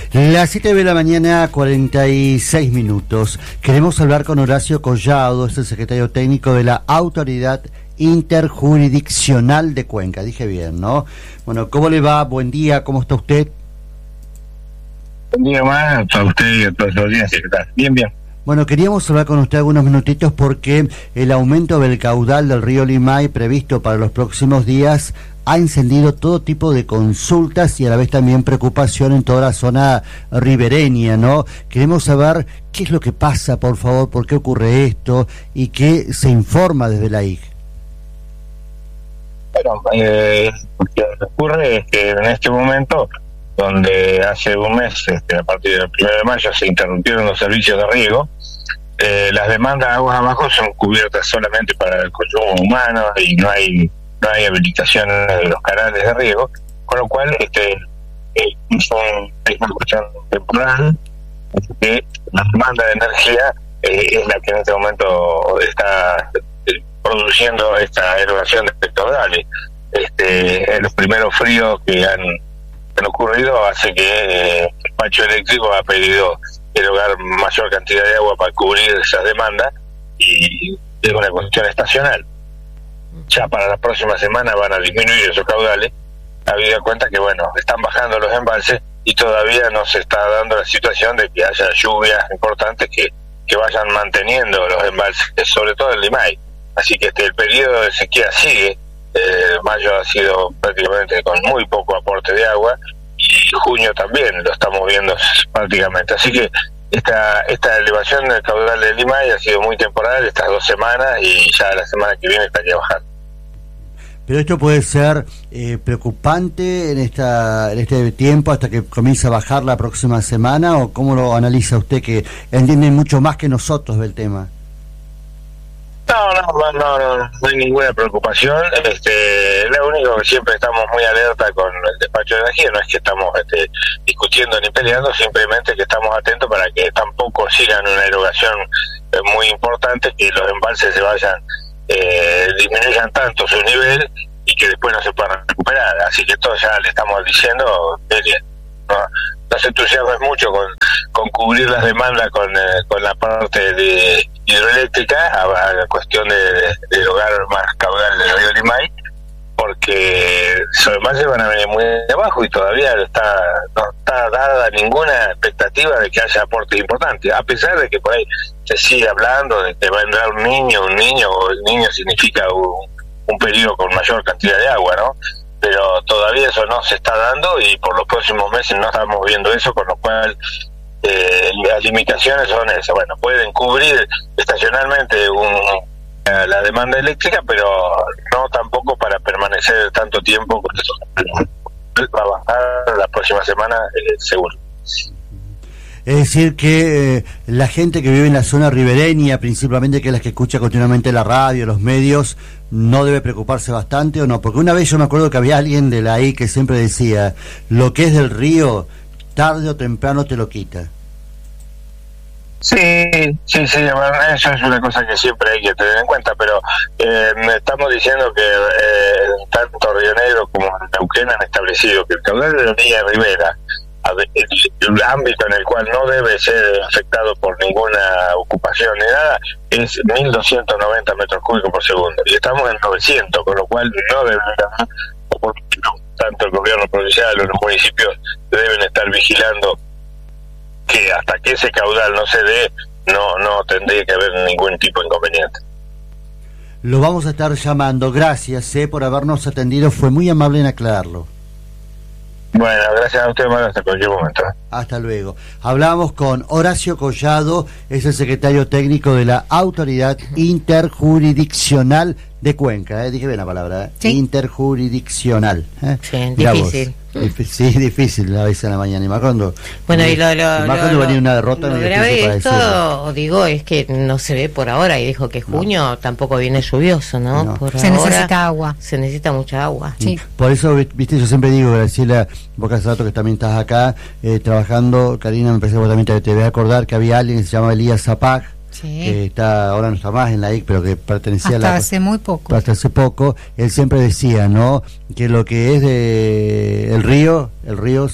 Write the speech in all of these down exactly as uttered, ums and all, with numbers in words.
Las siete de la mañana, cuarenta y seis minutos. Queremos hablar con Horacio Collado, es el secretario técnico de la Autoridad Interjurisdiccional de Cuenca. Dije bien, ¿no? Bueno, ¿cómo le va? Buen día, ¿cómo está usted? Buen día más a usted y a toda la audiencia. ¿Qué tal? Bien, bien. Bueno, queríamos hablar con usted algunos minutitos porque el aumento del caudal del río Limay previsto para los próximos días ha encendido todo tipo de consultas y a la vez también preocupación en toda la zona ribereña, ¿no? Queremos saber qué es lo que pasa, por favor, por qué ocurre esto y qué se informa desde la I G. Bueno, eh, lo que ocurre es que en este momento, donde hace un mes, este, a partir del primero de mayo, se interrumpieron los servicios de riego, eh, las demandas de aguas abajo son cubiertas solamente para el consumo humano y no hay no hay habilitaciones de los canales de riego, con lo cual este eh, son, es una cuestión temporal, que la demanda de energía eh, es la que en este momento está eh, produciendo esta erogación de caudales. Este, los primeros fríos que han, han ocurrido hace que eh, el despacho eléctrico ha pedido erogar mayor cantidad de agua para cubrir esas demandas y es una cuestión estacional. Ya para la próxima semana van a disminuir esos caudales, habida cuenta que bueno, están bajando los embalses y todavía no se está dando la situación de que haya lluvias importantes que, que vayan manteniendo los embalses, sobre todo el Limay. Así que este el periodo de sequía sigue, eh, mayo ha sido prácticamente con muy poco aporte de agua y junio también lo estamos viendo prácticamente. Así que esta esta elevación del caudal del Limay ha sido muy temporal, estas dos semanas, y ya la semana que viene estaría bajando. Pero esto puede ser eh, preocupante en esta en este tiempo hasta que comience a bajar la próxima semana, ¿o cómo lo analiza usted, que entiende mucho más que nosotros del tema? No, no, no, no, no hay ninguna preocupación. Este, lo único que siempre estamos muy alerta con el despacho de energía, no es que estamos este, discutiendo ni peleando, simplemente que estamos atentos para que tampoco sigan una erogación eh, muy importante, que los embalses se vayan, eh, disminuyan tanto su nivel y que después no se puedan recuperar. Así que todo ya le estamos diciendo, eh, no, no se entusiasmen mucho con, con cubrir las demandas con, eh, con la parte de hidroeléctrica, a, a la cuestión de, de erogar más caudal del río Limay, porque los embalses van a venir muy de abajo y todavía está, no está dada ninguna expectativa de que haya aportes importantes, a pesar de que por ahí se sigue hablando de que va a entrar un niño, un niño, o el niño significa un, un periodo con mayor cantidad de agua, ¿no? Pero todavía eso no se está dando y por los próximos meses no estamos viendo eso, con lo cual eh, las limitaciones son esas. Bueno, pueden cubrir estacionalmente un, la demanda eléctrica, pero no tampoco para permanecer tanto tiempo con eso. Va a bajar la próxima semana, eh, seguro. Es decir que eh, la gente que vive en la zona ribereña, principalmente, que es la que escucha continuamente la radio, los medios, no debe preocuparse bastante, ¿o no? Porque una vez yo me acuerdo que había alguien de la I que siempre decía, lo que es del río, tarde o temprano te lo quita. Sí, sí, sí, bueno, eso es una cosa que siempre hay que tener en cuenta, pero eh, estamos diciendo que eh, tanto Río Negro como Neuquén han establecido que el caudal de la línea de ribera, el, el ámbito en el cual no debe ser afectado por ninguna ocupación ni nada, es mil doscientos noventa metros cúbicos por segundo, y estamos en novecientos, con lo cual no debería, tanto el gobierno provincial o los municipios deben estar vigilando que hasta que ese caudal no se dé, no no tendría que haber ningún tipo de inconveniente. Lo vamos a estar llamando. Gracias eh, por habernos atendido, fue muy amable en aclararlo. Bueno, gracias a usted, hermano, hasta cualquier momento. Hasta luego. Hablamos con Horacio Collado, es el secretario técnico de la Autoridad Interjurisdiccional de Cuenca. ¿eh? Dije bien la palabra, ¿eh? Sí. Interjurisdiccional. ¿eh? Sí, Mirá difícil. Vos. Sí, difícil a veces en la mañana. Y más cuando, Bueno, y lo, lo, y más lo, cuando lo, venía una derrota. lo no grave de para esto, decirlo. digo, es que no se ve por ahora, y dijo que junio no. tampoco viene lluvioso, ¿no? no. Por se ahora, necesita agua. Se necesita mucha agua. Sí. Por eso, viste, yo siempre digo, Graciela, vos hace rato que también estás acá eh, trabajando, Karina, me parece que vos también te, te voy a acordar que había alguien que se llama Elías Zapag, Sí. que está ahora no está más en la I C, pero que pertenecía hasta a la hace muy poco. hasta hace poco. Él siempre decía, ¿no?, que lo que es de el río, el río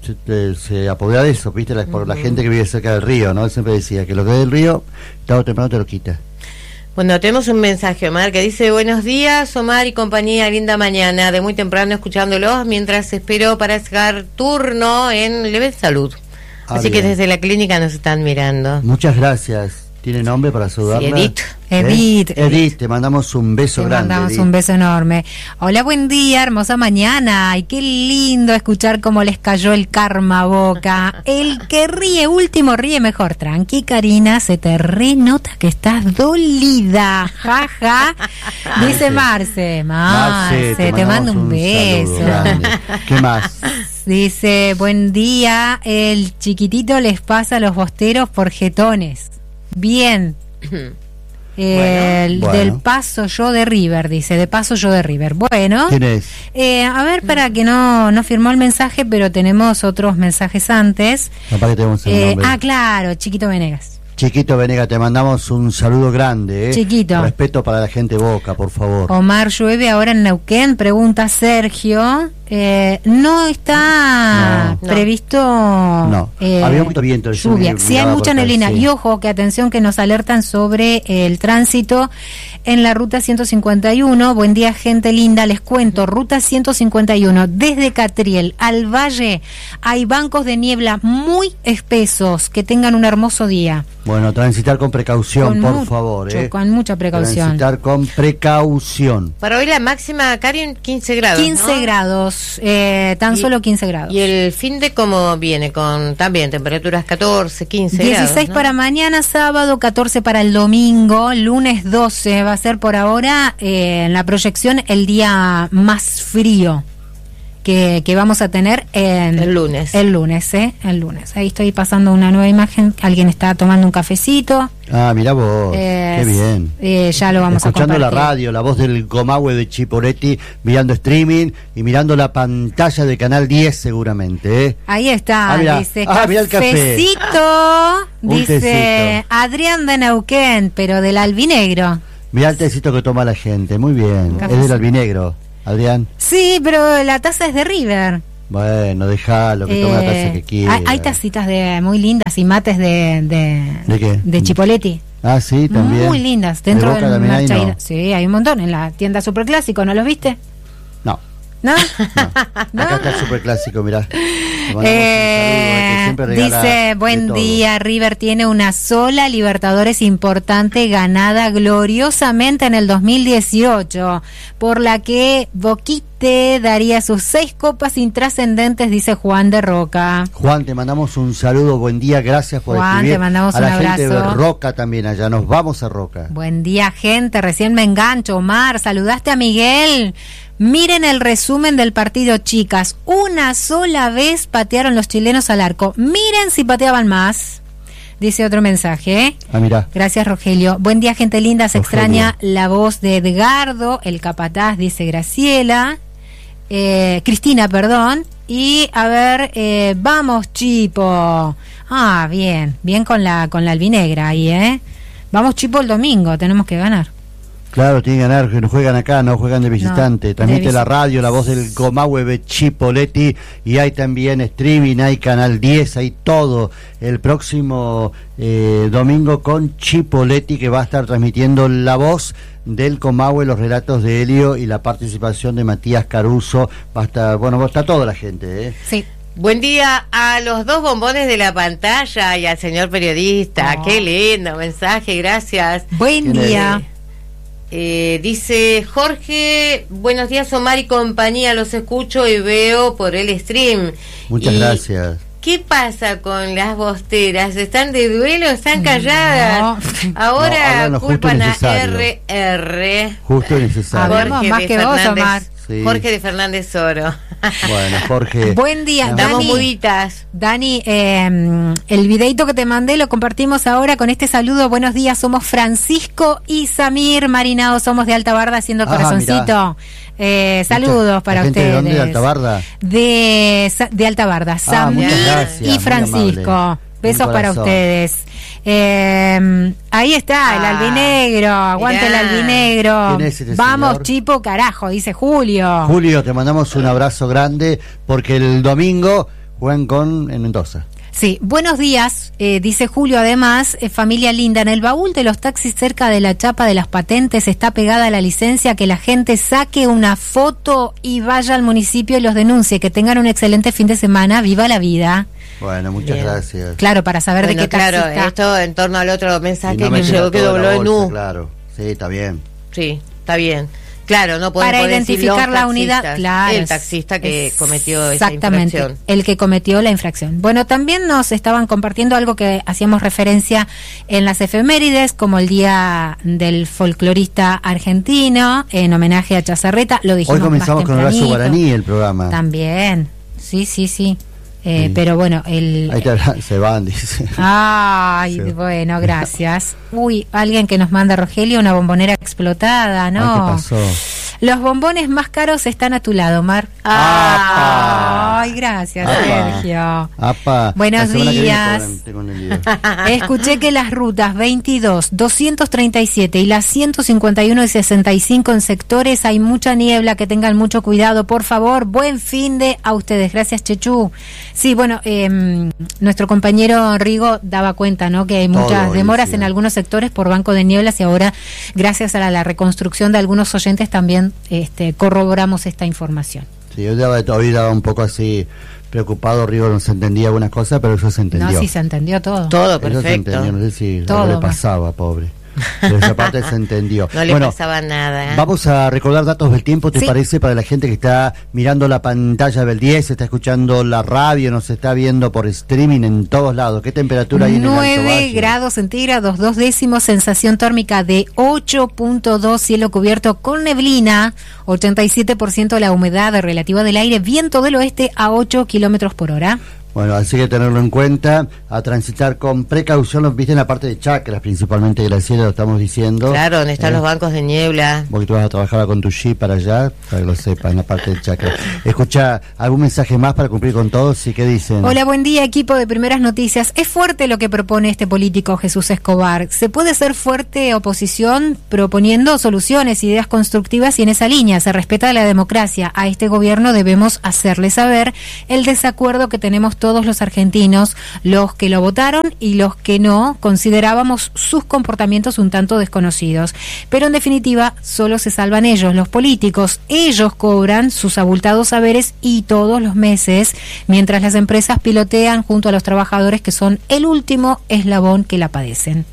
se, se apodera de eso, ¿viste? La, por uh-huh. la gente que vive cerca del río, ¿no? Él siempre decía que lo que es del río, tarde o temprano te lo quita. Bueno, tenemos un mensaje, Omar, que dice: buenos días, Omar y compañía, linda mañana, de muy temprano escuchándolos mientras espero para sacar turno en Level Salud. Ah, Así bien. Que desde la clínica nos están mirando. Muchas gracias. ¿Tiene nombre para saludarla? Sí, Edith. ¿Eh? Edith. Edith, te mandamos un beso te grande. Te mandamos Edith. un beso enorme. Hola, buen día, hermosa mañana. Ay, qué lindo escuchar cómo les cayó el karma a Boca. El que ríe último ríe mejor. Tranqui, Karina, se te renota que estás dolida. Jaja. Ja. Dice Marce. Marce, Marce te, te mando un, un beso. ¿Qué más? Dice, buen día, el chiquitito les pasa a los bosteros por jetones. Bien. Eh, bueno, bueno. Del paso yo de River, dice, de paso yo de River. Bueno. ¿Quién es? Eh, a ver, para que no, no firmó el mensaje, pero tenemos otros mensajes antes. Aparte tenemos el eh, nombre. Ah, claro, Chiquito Venegas. Chiquito Venegas, te mandamos un saludo grande, ¿eh? Chiquito. Respeto para la gente Boca, por favor. Omar, llueve ahora en Neuquén, pregunta Sergio. Eh, no está no, previsto. No, eh, había mucho viento. Lluvia. Sí, hay mucha neblina. Sí. Y ojo, que atención, que nos alertan sobre el tránsito en la ruta ciento cincuenta y uno. Buen día, gente linda. Les cuento, ruta ciento cincuenta y uno, desde Catriel al Valle, hay bancos de niebla muy espesos. Que tengan un hermoso día. Bueno, transitar con precaución, con por mucho, favor. Eh. Con mucha precaución. Transitar con precaución. Para hoy la máxima, Karin, quince grados. quince ¿no? grados, eh, tan y, solo quince grados. ¿Y el fin de cómo viene? Con también temperaturas catorce, quince dieciséis grados, ¿no? Para mañana sábado, catorce para el domingo, lunes doce va a ser por ahora eh, en la proyección el día más frío que, que vamos a tener en el lunes. El lunes, ¿eh? El lunes. Ahí estoy pasando una nueva imagen. Alguien está tomando un cafecito. Ah, mira vos. Eh, qué bien. Eh, ya lo vamos Escuchando a la radio, la voz del Comahue de Chipoletti, mirando streaming y mirando la pantalla de Canal diez seguramente, ¿eh? Ahí está. Ah, mirá. Dice, ah, mirá el café. Cafecito. Dice tecito. Adrián de Neuquén, pero del albinegro. Mirá el tecito que toma la gente. Muy bien. Es del albinegro. Adrián. Sí, pero la taza es de River. Bueno, déjalo, que eh, tome la taza que quiera. Hay, hay tacitas de muy lindas y mates de de, ¿De qué? de Chipoletti. Ah, sí, también. Muy lindas. Dentro de Boca del también hay, no. Sí, hay un montón en la tienda Superclásico, ¿no los viste? No. ¿No? ¿No? Acá está el Superclásico, mirá. Eh, saludo, dice, buen día, River tiene una sola Libertadores importante ganada gloriosamente en el dos mil dieciocho, por la que Boquite daría sus seis copas intrascendentes, dice Juan de Roca. Juan, te mandamos un saludo, buen día, gracias por Juan, escribir. Te mandamos a un la abrazo. Gente de Roca también allá, nos vamos a Roca. Buen día, gente, recién me engancho. Omar, ¿saludaste a Miguel? Miren el resumen del partido, chicas. Una sola vez patearon los chilenos al arco. Miren si pateaban más. Dice otro mensaje, ¿eh? Ah, mira. Gracias, Rogelio. Buen día, gente linda. Se Rogelio. Extraña la voz de Edgardo, el capataz, dice Graciela. Eh, Cristina, perdón. Y, a ver, eh, vamos, Chipo. Ah, bien. Bien con la, con la albinegra ahí, ¿eh? Vamos, Chipo, el domingo. Tenemos que ganar. Claro, tienen que ganar, que no juegan acá, no juegan de visitante. No, Transmite de la radio, la voz del Comahue de Chipoletti, y hay también streaming, hay Canal diez, hay todo. El próximo eh, domingo con Chipoletti, que va a estar transmitiendo la voz del Comahue, los relatos de Helio y la participación de Matías Caruso. Va a estar, bueno, va a estar toda la gente, ¿eh? Sí. Buen día a los dos bombones de la pantalla y al señor periodista. Oh. Qué lindo mensaje, gracias. Buen día. Eh, dice Jorge, buenos días Omar y compañía, los escucho y veo por el stream. Muchas y gracias. ¿Qué pasa con las bosteras? ¿Están de duelo? ¿Están calladas? No. Ahora no, culpan a R R. Justo y necesario. Hablamos más que vos, Omar. Sí. Jorge de Fernández Oro. Bueno, Jorge. Buen día, Estamos Dani. Muditas. Dani, eh, el videito que te mandé lo compartimos ahora con este saludo. Buenos días, somos Francisco y Samir Marinado, somos de Alta Barda haciendo corazoncito. Eh, saludos para ustedes. ¿De dónde? ¿De Alta Barda? De, de Alta Barda. Samir ah, y Francisco. Besos para ustedes. Eh, ahí está, ah, el albinegro. Aguante mirá. El albinegro. ¿Quién es este Vamos, señor? Chipo, carajo, dice Julio. Julio, te mandamos un abrazo grande porque el domingo juegan con en Mendoza. Sí, buenos días, eh, dice Julio, además, eh, familia linda, en el baúl de los taxis cerca de la chapa de las patentes está pegada la licencia, que la gente saque una foto y vaya al municipio y los denuncie, que tengan un excelente fin de semana, viva la vida. Bueno, muchas Bien. gracias. Claro, para saber Bueno, de qué claro, taxista. esto en torno al otro mensaje Y no que meter llegó que toda la dobló en bolsa, U. Claro, sí, está bien. Sí, está bien. Claro, no podemos Para decir identificar los la unidad, taxistas, claro. el taxista que es- cometió esa exactamente, infracción. el que cometió la infracción. Bueno, también nos estaban compartiendo algo que hacíamos referencia en las efemérides, como el Día del Folclorista Argentino, en homenaje a Chazarreta. Lo dijimos Hoy comenzamos más con Horacio tempranito. Guaraní el programa. También, sí, sí, sí. Eh, Sí. Pero bueno, el... Ahí está, se van, dice. Ay, Sí. bueno, gracias. Uy, alguien que nos manda, Rogelio, una bombonera explotada, ¿no? Ah, ¿qué pasó? Los bombones más caros están a tu lado, Mar. Apa. Ay, gracias, Apa. Sergio. Apa, Buenos la semana que viene días. cobran, tengo entendido. Escuché que las rutas veintidós, doscientos treinta y siete y las ciento cincuenta y uno y sesenta y cinco en sectores hay mucha niebla, que tengan mucho cuidado, por favor. Buen fin de a ustedes. Gracias, Chechu. Sí, bueno, eh, nuestro compañero Rigo daba cuenta, ¿no?, que hay Todo muchas hoy demoras decía. en algunos sectores por banco de nieblas, y ahora, gracias a la, la reconstrucción de algunos oyentes, también este, corroboramos esta información. Sí, yo daba, hoy daba un poco así preocupado, Rigo no se entendía algunas cosas, pero eso se entendió. No, sí, se entendió todo. Todo Eso se perfecto. entendió, no sé si Todo, algo le ma. pasaba, pobre. Pero esa parte se entendió. No le Bueno, pasaba nada. vamos a recordar datos del tiempo, ¿te Sí. parece? Para la gente que está mirando la pantalla del diez, está escuchando la radio, nos está viendo por streaming en todos lados. ¿Qué temperatura hay en el Alto nueve Valle? grados centígrados, dos décimos, sensación térmica de ocho punto dos, cielo cubierto con neblina, ochenta y siete por ciento la humedad relativa del aire, viento del oeste a ocho kilómetros por hora. Bueno, así que tenerlo en cuenta, a transitar con precaución, lo viste en la parte de chacras, principalmente Graciela, lo estamos diciendo. Claro, donde están Eh, los bancos de niebla. Porque tú vas a trabajar con tu jeep para allá, para que lo sepa, en la parte de chacra. Escucha, ¿algún mensaje más para cumplir con todos? ¿Y qué dicen? Hola, buen día, equipo de Primeras Noticias. Es fuerte lo que propone este político Jesús Escobar. Se puede ser fuerte oposición proponiendo soluciones, ideas constructivas, y en esa línea se respeta la democracia. A este gobierno debemos hacerle saber el desacuerdo que tenemos todos los argentinos, los que lo votaron y los que no, considerábamos sus comportamientos un tanto desconocidos. Pero en definitiva, solo se salvan ellos, los políticos. Ellos cobran sus abultados saberes y todos los meses, mientras las empresas pilotean junto a los trabajadores, que son el último eslabón que la padecen.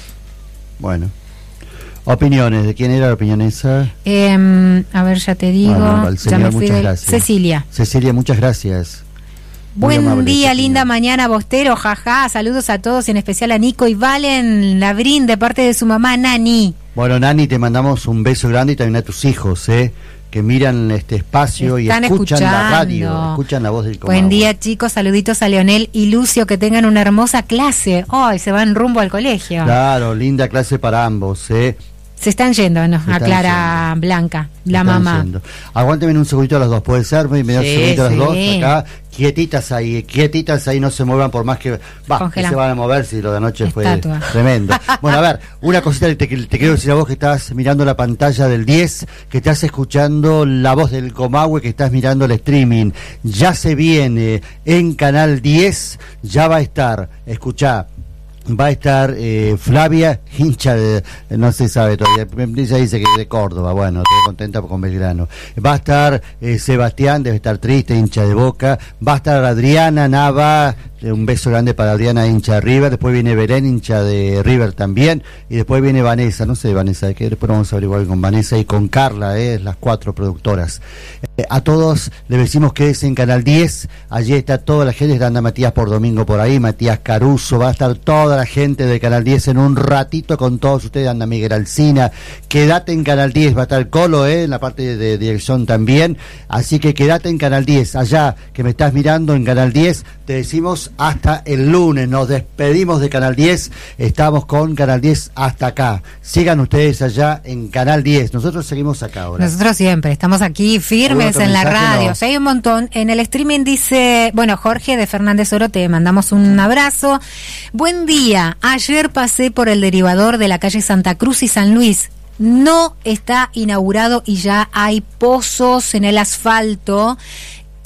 Bueno. Opiniones, ¿de quién era la opinión esa? Eh, a ver, ya te digo. Ah, no, al ya señor, me fui muchas del- gracias. Cecilia. Cecilia, muchas gracias. Muy Buen amable, día, Cecilia. linda mañana, Bostero, jaja. Saludos a todos, en especial a Nico y Valen Labrín, de parte de su mamá Nani. Bueno, Nani, te mandamos un beso grande y también a tus hijos, ¿eh? Que miran este espacio Están y escuchan la escuchando. radio, escuchan la voz del Comahue. Buen día, chicos. Saluditos a Leonel y Lucio, que tengan una hermosa clase. Hoy se van rumbo al colegio. Claro, linda clase para ambos, ¿eh? Se están yendo, ¿no? Se A están Clara yendo. Blanca, Se la están mamá. yendo. Aguánteme un segundito a las dos, ¿puede ser? Me me da un Sí, segundito a las sí. dos, acá, quietitas ahí, quietitas ahí, no se muevan por más que... Va, que Congelan. se van a mover si lo de anoche Estatua. fue tremendo. Bueno, a ver, una cosita que te, que te quiero decir a vos que estás mirando la pantalla del diez, que estás escuchando la voz del Comahue, que estás mirando el streaming. Ya se viene en Canal diez, ya va a estar, escuchá, va a estar eh, Flavia, hincha de, no se sabe todavía, ella dice que de Córdoba, bueno, estoy contenta con Belgrano. Va a estar eh, Sebastián, debe estar triste, hincha de Boca. Va a estar Adriana Nava, eh, un beso grande para Adriana, hincha de River. Después viene Belén, hincha de River también. Y después viene Vanessa, no sé Vanessa, que después vamos a averiguar con Vanessa y con Carla, eh, las cuatro productoras. Eh, a todos les decimos que es en Canal diez, allí está toda la gente, anda Matías por Domingo por ahí, Matías Caruso, va a estar toda la gente de Canal diez en un ratito con todos ustedes, anda Miguel Alcina, quédate en Canal diez, va a estar Colo, eh, en la parte de, de dirección también, así que quédate en Canal diez, allá que me estás mirando en Canal diez, te decimos hasta el lunes, nos despedimos de Canal diez, estamos con Canal diez hasta acá, sigan ustedes allá en Canal diez, nosotros seguimos acá ahora. Nosotros siempre estamos aquí firmes ¿Algún en la otro mensaje? radio. No. O sea, hay un montón. En el streaming dice, bueno, Jorge de Fernández Oro, te mandamos un abrazo. Buen día. Ayer pasé por el derivador de la calle Santa Cruz y San Luis. No está inaugurado y ya hay pozos en el asfalto.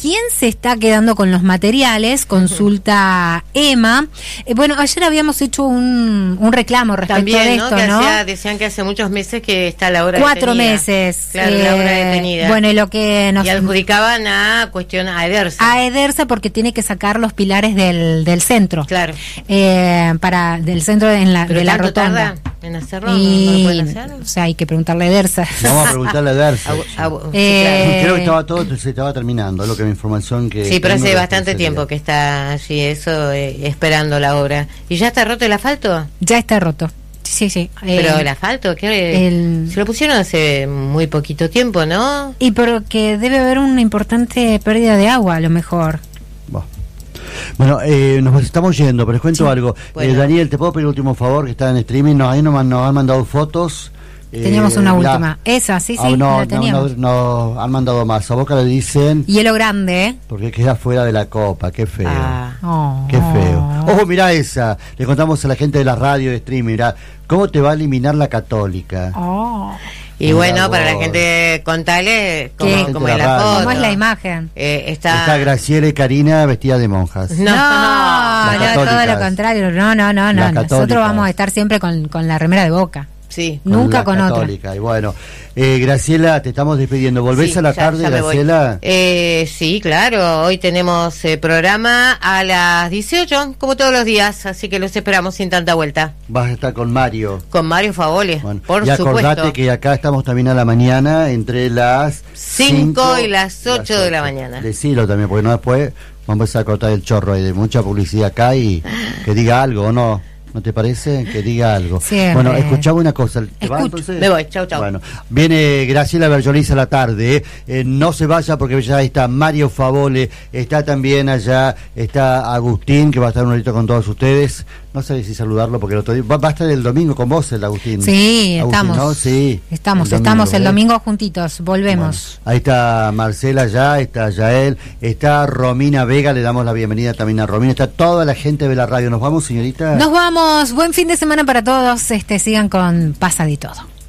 ¿quién se está quedando con los materiales? Consulta Emma. Eh, bueno, ayer habíamos hecho un, un reclamo respecto También, de ¿no? esto, Que ¿no? hacía, decían que hace muchos meses que está la obra Cuatro detenida. meses. Claro, eh, la obra detenida. Bueno, y lo que nos... Y adjudicaban a cuestión a Edersa. A Edersa porque tiene que sacar los pilares del, del centro. Claro. Eh, para del centro en la, Pero de la tanto rotonda. tarda en hacerlo, Y, ¿no lo pueden hacer? o sea, hay que preguntarle a Edersa. Vamos a preguntarle a Darcy. A- a- sí, Eh, Creo que estaba todo, se estaba terminando, es lo que mi información que... Sí, pero tengo hace de bastante sería. tiempo que está allí eso, eh, esperando la obra. ¿Y ya está roto el asfalto? Ya está roto. Sí, sí. Pero Eh, el asfalto, ¿qué? el- Se lo pusieron hace muy poquito tiempo, ¿no? Y porque debe haber una importante pérdida de agua, a lo mejor. Bueno, Bueno, eh, nos estamos yendo, pero les cuento Sí. algo. Bueno. Eh, Daniel, ¿te puedo pedir el último favor? Que está en streaming, no, ahí nos, han- nos han mandado fotos. Teníamos eh, una la- última. Esa, sí, sí, Ah, no, la no, teníamos. no, no, han mandado más. A Boca le dicen Hielo grande, ¿eh? porque queda fuera de la copa, qué feo. Ah. Oh. Qué feo. Ojo, mirá esa. Le contamos a la gente de la radio de streaming, mirá, ¿cómo te va a eliminar la Católica? Oh. Y Mirá bueno, vos. para la gente, contale ¿Qué? cómo, cómo De es la la radio. foto. ¿Cómo es la imagen? Eh, está... Está Graciela y Karina vestidas de monjas. No, No, Las no, todo católicas. lo contrario. No, no, no, no. Las Nosotros católicas. vamos a estar siempre con, con la remera de Boca. Sí. Nunca la con otra. Católica. Y bueno, eh, Graciela, te estamos despidiendo. ¿Volvés Sí, a la ya- tarde, ya me voy. Graciela? Eh, sí, claro. Hoy tenemos eh, programa a las dieciocho, como todos los días, así que los esperamos sin tanta vuelta. Vas a estar con Mario. Con Mario Favole, Bueno, por y acordate supuesto. que acá estamos también a la mañana entre las Cinco cinco y las ocho de la ocho. mañana. Decilo también, porque no después vamos a cortar el chorro ahí de mucha publicidad acá y que diga algo, ¿o no? ¿No te parece? Que diga algo. Siempre. Bueno, escuchaba una cosa. ¿Te vas, Escucho. entonces? Me voy, chau, chau. Bueno, viene Graciela Berjolis a la tarde. ¿eh? Eh, no se vaya porque ya está Mario Favole, está también allá, está Agustín, que va a estar un ratito con todos ustedes. No sé si saludarlo porque el otro día... Va, va a estar el domingo con vos, el Agustín. Sí, Agustín, estamos. ¿no? Sí. Estamos, el estamos el ¿eh? domingo juntitos. Volvemos. Bueno, ahí está Marcela ya, está Yael, está Romina Vega, le damos la bienvenida también a Romina, está toda la gente de la radio. ¿Nos vamos, señorita? Nos vamos. Buen fin de semana para todos. Este, sigan con Pasa de Todo.